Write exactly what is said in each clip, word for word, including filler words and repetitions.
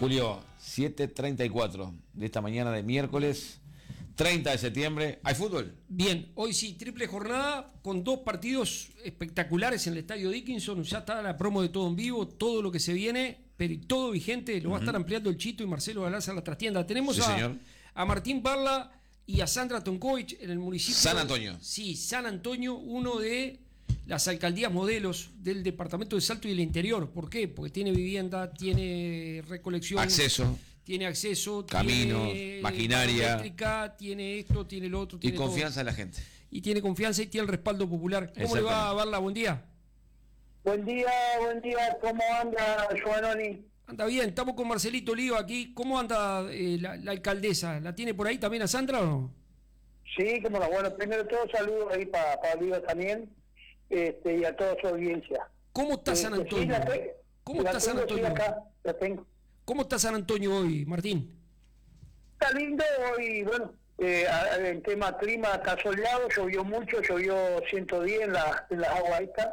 Julio, siete treinta y cuatro de esta mañana de miércoles treinta de septiembre. ¿Hay fútbol? Bien, hoy sí, triple jornada con dos partidos espectaculares en el Estadio Dickinson. Ya está la promo de todo en vivo, todo lo que se viene, pero todo vigente. Lo uh-huh. va a estar ampliando el Chito y Marcelo Galazza en la trastienda. Tenemos sí, a, a Martín Barla y a Sandra Tonkovic en el municipio San Antonio. Sí, San Antonio, uno de las alcaldías modelos del departamento de Salto y del Interior. ¿Por qué? Porque tiene vivienda, tiene recolección, acceso, tiene acceso, caminos, tiene maquinaria, eléctrica, tiene esto, tiene lo otro, tiene y confianza todo. En la gente. Y tiene confianza y tiene el respaldo popular. ¿Cómo le va a Barla? Buen día. Buen día, buen día. ¿Cómo anda, Giovanni? Anda bien, estamos con Marcelito Lío aquí. ¿Cómo anda eh, la, la alcaldesa? ¿La tiene por ahí también a Sandra o no? Sí, como no. Bueno, primero de todo, saludos ahí para pa Lío también. Este, y a toda su audiencia. ¿Cómo está San Antonio? Sí, la te, ¿Cómo la está San tengo, Antonio? Acá, la tengo. ¿Cómo está San Antonio hoy, Martín? Está lindo hoy, bueno, eh, el tema clima está soleado, llovió mucho, llovió ciento diez en las en la aguas estas.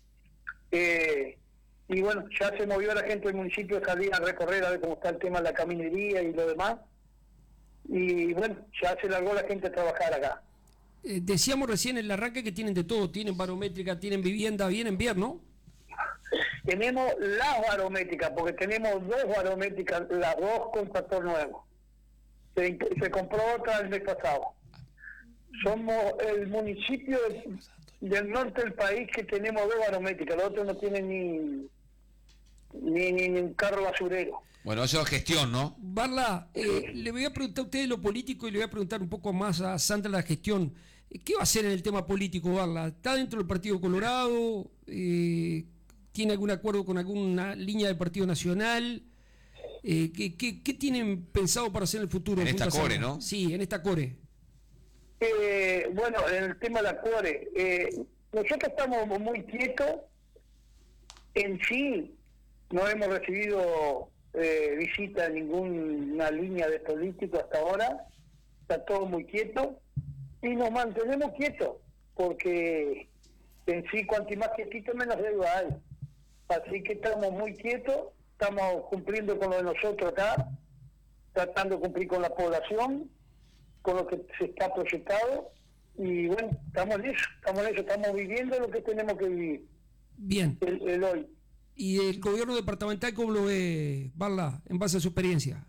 Eh, y bueno, ya se movió la gente del municipio a salir a recorrer a ver cómo está el tema de la caminería y lo demás. Y bueno, ya se largó la gente a trabajar acá. Eh, decíamos recién en el arranque que tienen de todo, tienen barométrica, tienen vivienda, vienen bien, ¿no? Tenemos las barométricas, porque tenemos dos barométricas, las dos con tractor nuevo. Se, se compró otra el mes pasado. Somos el municipio del, del norte del país que tenemos dos barométricas, los otros no tienen ni ni, ni, ni un carro basurero. Bueno, eso es gestión, ¿no? Barla, eh, le voy a preguntar a usted lo político y le voy a preguntar un poco más a Sandra la gestión. ¿Qué va a hacer en el tema político, Barla? ¿Está dentro del Partido Colorado? Eh, ¿Tiene algún acuerdo con alguna línea del Partido Nacional? Eh, ¿qué, qué, ¿Qué tienen pensado para hacer en el futuro? En esta core, Sandra? ¿no? Sí, en esta core. Eh, bueno, en el tema de la core, eh, nosotros estamos muy quietos. En sí, no hemos recibido eh, visita de ninguna línea de político hasta ahora. Está todo muy quieto. Y nos mantenemos quietos, porque en sí, cuanto más quietito, menos deuda hay. Así que estamos muy quietos, estamos cumpliendo con lo de nosotros acá, tratando de cumplir con la población, con lo que se está proyectado, y bueno, estamos en eso, estamos en eso, estamos viviendo lo que tenemos que vivir. Bien. El, el hoy. ¿Y el gobierno departamental cómo lo ve, Barla, en base a su experiencia?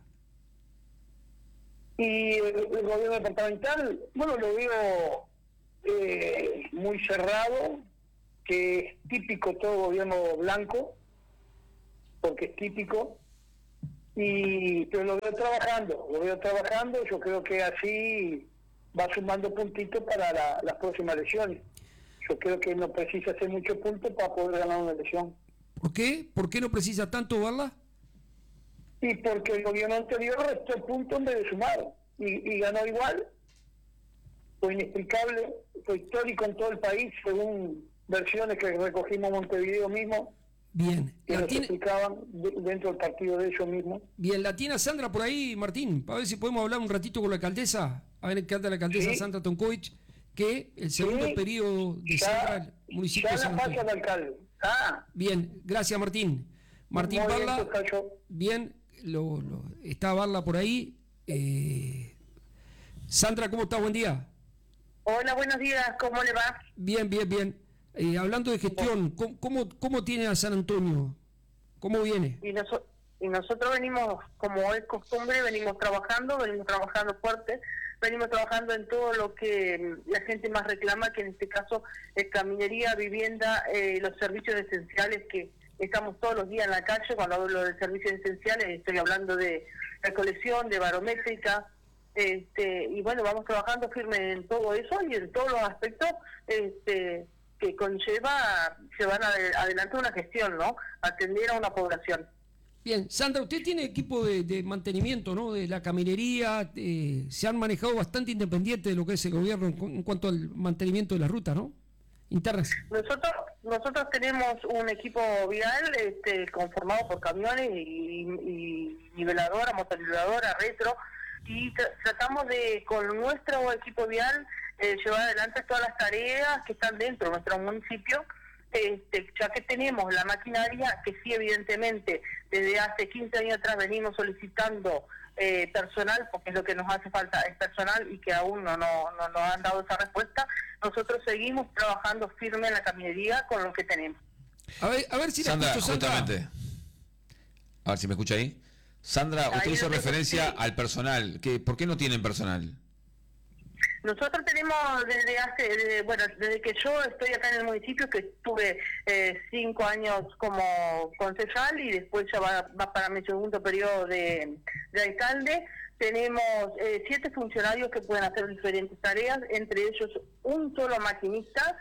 Y el, el gobierno departamental, bueno, lo veo eh, muy cerrado, que es típico todo gobierno blanco, porque es típico, y pero lo veo trabajando, lo veo trabajando, yo creo que así va sumando puntitos para la, las próximas elecciones. Yo creo que no precisa hacer muchos puntos para poder ganar una elección. ¿Por qué? ¿Por qué no precisa tanto, Barla? Y porque el gobierno anterior restó puntos en vez de sumar, y, y ganó igual. Fue inexplicable, fue histórico en todo el país, según versiones que recogimos en Montevideo mismo. Bien. Que nos tiene... explicaban de, dentro del partido de ellos mismos. Bien, ¿la tiene a Sandra por ahí, Martín? A ver si podemos hablar un ratito con la alcaldesa, a ver qué anda la alcaldesa sí. Sandra Tonkovic, que el segundo sí. periodo de ya, Sandra, el municipio ya de San la Antonio. pasa al alcalde. Ah. Bien, gracias Martín. Martín Muy Barla, bien, bien, lo, lo, está Barla por ahí. Eh, Sandra, ¿cómo está? Buen día. Hola, buenos días, ¿cómo le va? Bien, bien, bien. Eh, hablando de gestión, ¿cómo, cómo, ¿cómo tiene a San Antonio? ¿Cómo viene? Y, noso- y nosotros venimos, como es costumbre, venimos trabajando, venimos trabajando fuerte, venimos trabajando en todo lo que la gente más reclama, que en este caso es caminería, vivienda, eh, los servicios esenciales que estamos todos los días en la calle. Cuando hablo de servicios esenciales estoy hablando de recolección, de barométrica, este, y bueno, vamos trabajando firme en todo eso y en todos los aspectos este, que conlleva llevar adelante una gestión, ¿no? Atender a una población. Bien, Sandra, usted tiene equipo de, de mantenimiento, ¿no? De la caminería, eh, se han manejado bastante independiente de lo que es el gobierno en, en cuanto al mantenimiento de la ruta, ¿no? Internas. Nosotros nosotros tenemos un equipo vial este, conformado por camiones y, y niveladora, motoniveladora, retro, y tra- tratamos de, con nuestro equipo vial, eh, llevar adelante todas las tareas que están dentro de nuestro municipio, este, ya que tenemos la maquinaria, que sí, evidentemente, desde hace quince años atrás venimos solicitando eh, personal, porque es lo que nos hace falta, es personal, y que aún no, no, no nos han dado esa respuesta. Nosotros seguimos trabajando firme en la caminería con lo que tenemos. A ver, a ver si Sandra, la escucho, Sandra. justamente. A ver si me escucha ahí. Sandra, usted Ahí hizo lo referencia sí. al personal. ¿Qué, ¿Por qué no tienen personal? Nosotros tenemos desde hace, desde, bueno, desde que yo estoy acá en el municipio, que estuve eh, cinco años como concejal y después ya va, va para mi segundo periodo de, de alcalde, tenemos eh, siete funcionarios que pueden hacer diferentes tareas, entre ellos un solo maquinista,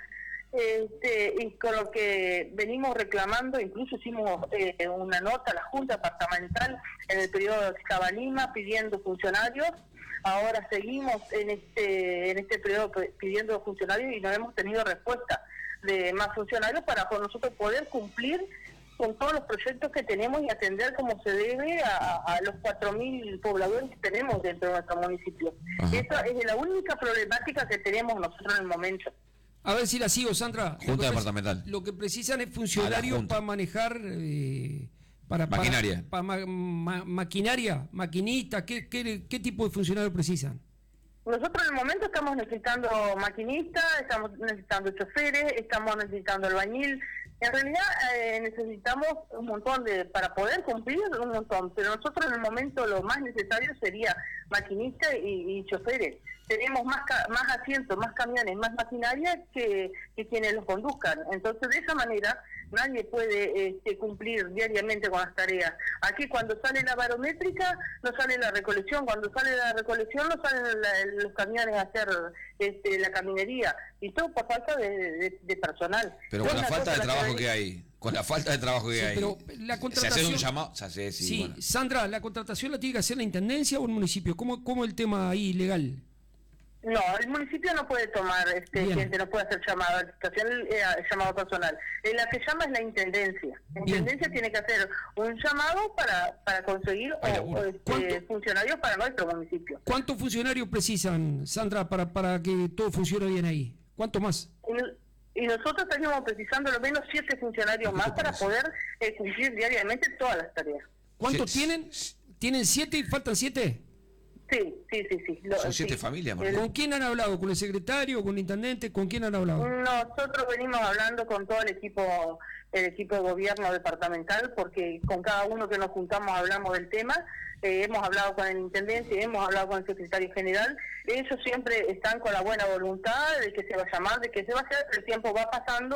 este, y con lo que venimos reclamando, incluso hicimos eh, una nota a la Junta Departamental en el periodo de Cabalima pidiendo funcionarios. Ahora seguimos en este en este periodo pidiendo funcionarios y no hemos tenido respuesta de más funcionarios para con nosotros poder cumplir con todos los proyectos que tenemos y atender como se debe a, a los cuatro mil pobladores que tenemos dentro de nuestro municipio. Ajá. Esa es la única problemática que tenemos nosotros en el momento. A ver si la sigo, Sandra. Junta Lo que departamental. preci- Lo que precisan es A funcionarios la Junta. para manejar... Eh, para, para- Maquinaria. Para, ma- ma- maquinaria, maquinista, ¿qué, qué, ¿qué tipo de funcionarios precisan? Nosotros en el momento estamos necesitando maquinistas, estamos necesitando choferes, estamos necesitando albañil. En realidad eh, necesitamos un montón de, para poder cumplir un montón, pero nosotros en el momento lo más necesario sería maquinistas y, y choferes. Tenemos más ca- más asientos, más camiones, más maquinaria que, que quienes los conduzcan. Entonces de esa manera nadie puede este, cumplir diariamente con las tareas. Aquí cuando sale la barométrica no sale la recolección, cuando sale la recolección no salen la, los camiones a hacer este, la caminería, y todo por falta de, de, de personal. Pero Es con la una falta de cosa trabajo que- que hay, con la falta de trabajo que Sí, hay. pero la Se hace contratación... un llamado, se hace, sí, Sí, bueno. Sandra, ¿la contratación la tiene que hacer la Intendencia o el municipio? ¿Cómo, cómo el tema ahí legal? No, el municipio no puede tomar este Bien. gente, no puede hacer llamado a licitación, eh, llamado personal. Eh, la que llama es la intendencia. La Bien. intendencia tiene que hacer un llamado para para conseguir Ay, o- laburo. o, este, ¿Cuánto? funcionarios para nuestro municipio. ¿Cuántos funcionarios precisan, Sandra, para, para que todo funcione bien ahí? ¿Cuánto más? Y, y nosotros estaríamos precisando lo menos siete funcionarios más para poder eh, cumplir diariamente todas las tareas. ¿Cuántos Sí, tienen? ¿Tienen siete y faltan siete? Sí, sí, sí, sí. Lo- Son siete sí. familias, El- Martín. ¿Con quién han hablado? ¿Con el secretario? ¿Con el intendente? ¿Con quién han hablado? Nosotros venimos hablando con todo el equipo el equipo de gobierno departamental, porque con cada uno que nos juntamos hablamos del tema. Eh, hemos hablado con el intendente, hemos hablado con el secretario general. Ellos siempre están con la buena voluntad de que se va a llamar, de que se va a hacer. El tiempo va pasando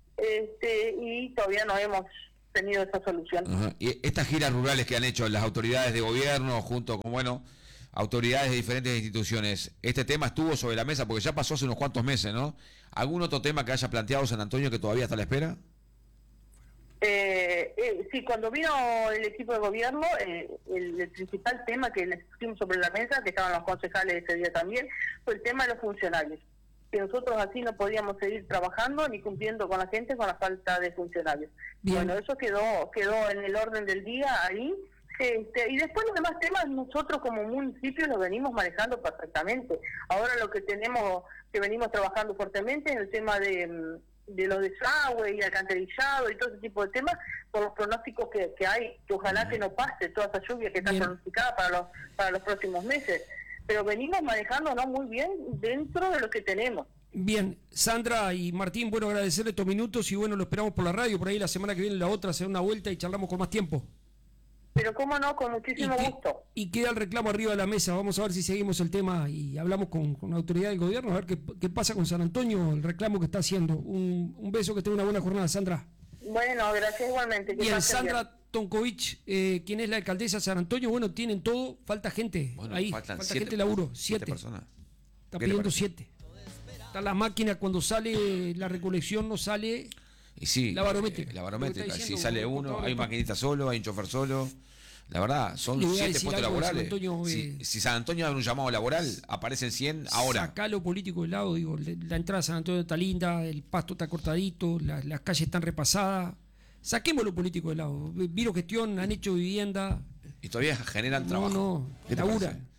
este, y todavía no hemos tenido esa solución. Ajá. Y estas giras rurales que han hecho las autoridades de gobierno junto con, bueno, autoridades de diferentes instituciones, este tema estuvo sobre la mesa porque ya pasó hace unos cuantos meses, ¿no? ¿Algún otro tema que haya planteado San Antonio que todavía está a la espera? Eh, eh, sí, cuando vino el equipo de gobierno, eh, el, el principal tema que les pusimos sobre la mesa, que estaban los concejales ese día también, fue el tema de los funcionarios. Que nosotros así no podíamos seguir trabajando ni cumpliendo con la gente con la falta de funcionarios. Bien. Bueno, eso quedó quedó en el orden del día ahí. Este, y después los demás temas nosotros como municipio los venimos manejando perfectamente. Ahora lo que tenemos, que venimos trabajando fuertemente es el tema de, de los desagües y alcantarillado y todo ese tipo de temas, por los pronósticos que, que hay, que ojalá que no pase toda esa lluvia que está Bien. pronosticada para los, para los próximos meses. Pero venimos manejándonos muy bien dentro de lo que tenemos. Bien, Sandra y Martín, bueno, agradecerle estos minutos y bueno, lo esperamos por la radio, por ahí la semana que viene la otra, hacer una vuelta y charlamos con más tiempo. Pero cómo no, con Y, muchísimo que- gusto. y queda el reclamo arriba de la mesa, vamos a ver si seguimos el tema y hablamos con, con la autoridad del gobierno, a ver qué, qué pasa con San Antonio, el reclamo que está haciendo. Un, un beso, que tenga una buena jornada, Sandra. Bueno, gracias igualmente. que Bien, pasen bien. Sandra Tonkovich, eh, quien es la alcaldesa de San Antonio, bueno, tienen todo, falta gente Bueno, ahí, faltan falta siete, gente de laburo, siete siete, personas. está ¿Qué le pidiendo parece? siete. Está la máquina, cuando sale la recolección no sale, Y sí, La barométrica. eh, la barométrica. Lo que está Si diciendo, sale un uno, contador hay de un pa- maquinista solo, hay un chofer solo. La verdad, son Le voy a siete decir puestos algo de San laborales. Antonio, si, eh, si San Antonio abre un llamado laboral, aparecen cien ahora. Sacá lo político del lado, digo, le- la entrada a San Antonio está linda, el pasto está cortadito, la- las calles están repasadas. Saquemos lo político del lado. Viro gestión, han hecho vivienda. Y todavía generan No, trabajo. no, ¿Qué te laburan. parece?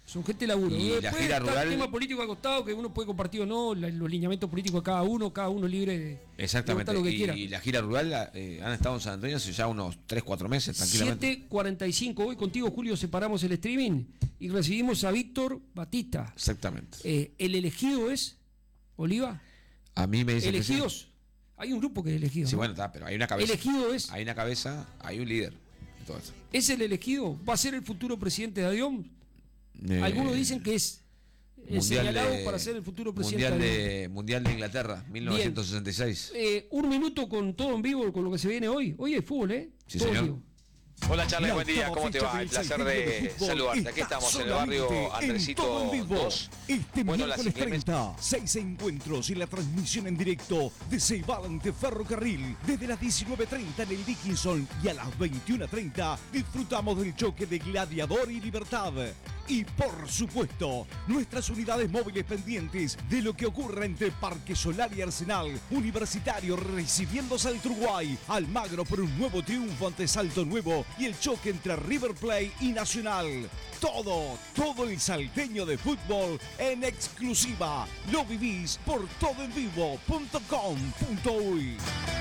Son gente de laburo. Y la Después gira está rural- el tema político al costado, que uno puede compartir o no, la- los lineamientos políticos de cada uno, cada uno libre de, Exactamente. de votar lo que y, quiera. y la gira rural eh, han estado en San Antonio hace ya unos tres, cuatro meses, tranquilamente. siete cuarenta y cinco. Hoy contigo, Julio, separamos el streaming y recibimos a Víctor Batista. Exactamente. Eh, ¿El elegido es Oliva? A mí me dicen que sí. ¿Elegidos? Hay un grupo que es elegido. Sí, ¿no? bueno, está, pero hay una cabeza. ¿Elegido es? Hay una cabeza, hay un líder. y todo eso. ¿Es el elegido? ¿Va a ser el futuro presidente de Adión? Eh, Algunos dicen que es el Mundial señalado de- para ser el futuro presidente mundial de Adión. de Mundial de Inglaterra, mil novecientos sesenta y seis. Eh, un minuto con todo en vivo, con lo que se viene hoy. Hoy hay fútbol, ¿eh? Sí, Todo en señor. vivo. Hola Charles, La buen día, octava ¿cómo te fecha va? del El placer Salteño de de fútbol saludarte. Aquí está estamos en el solamente barrio en Andresito Todo en Vivo. dos. Este Bueno, las miércoles inclemen- treinta, seis encuentros y la transmisión en directo de Ceibal ante Ferrocarril desde las diecinueve treinta en el Dickinson y a las veintiuna treinta disfrutamos del choque de Gladiador y Libertad. Y por supuesto, nuestras unidades móviles pendientes de lo que ocurra entre Parque Solar y Arsenal, Universitario recibiendo Salto Uruguay, Almagro por un nuevo triunfo ante Salto Nuevo y el choque entre River Plate y Nacional. Todo, todo el salteño de fútbol en exclusiva. Lo vivís por todo en vivo punto com punto uy.